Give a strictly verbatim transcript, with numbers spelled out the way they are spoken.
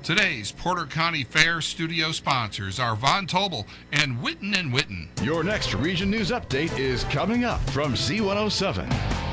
Today's Porter County Fair studio sponsors are Von Tobel and Witten and Witten. Your next Region News Update is coming up from Z one oh seven.